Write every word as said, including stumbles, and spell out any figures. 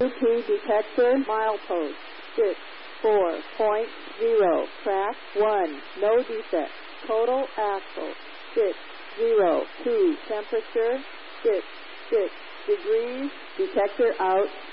two detector, milepost, six, four point zero, track one, no defect, total axle, six, zero, two, temperature, six, six degrees, detector out.